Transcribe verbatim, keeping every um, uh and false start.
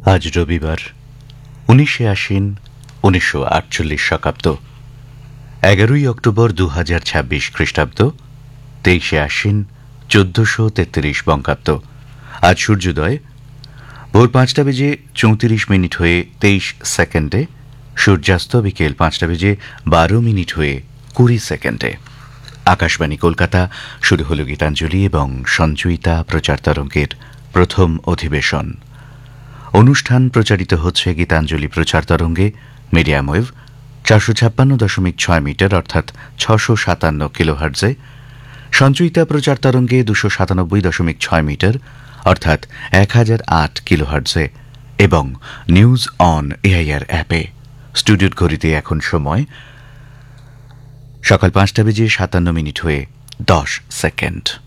আজ রবিবার উনিশে আশ্বিন উনিশশো আটচল্লিশ শকাব্দ এগারোই অক্টোবর দু হাজার ছাব্বিশ খ্রিস্টাব্দ তেইশে আশ্বিন চোদ্দশো তেত্রিশ বঙ্গাব্দ। আজ সূর্যোদয় ভোর পাঁচটা বেজে চৌত্রিশ মিনিট হয়ে তেইশ সেকেন্ডে, সূর্যাস্ত বিকেল পাঁচটা বেজে বারো মিনিট হয়ে কুড়ি সেকেন্ডে। আকাশবাণী কলকাতা, শুরু হল গীতাঞ্জলি এবং সঞ্চয়িতা প্রচার তরঙ্গের প্রথম অধিবেশন। অনুষ্ঠান প্রচারিত হচ্ছে গীতাঞ্জলি প্রচার তরঙ্গে, মিডিয়াম ওয়েভ চারশো ছাপ্পান্ন দশমিক ছয় মিটার অর্থাৎ ছশো সাতান্ন কিলোহার্জে, সঞ্চয়িতা প্রচার তরঙ্গে দুশো সাতানব্বই দশমিক ছয় মিটার অর্থাৎ এক হাজার আট কিলোহার্জে এবং নিউজ অন এআইআর অ্যাপে। স্টুডিওর ঘড়িতে এখন সময় সকাল পাঁচটা বেজে সাতান্ন মিনিট হয়ে দশ সেকেন্ড।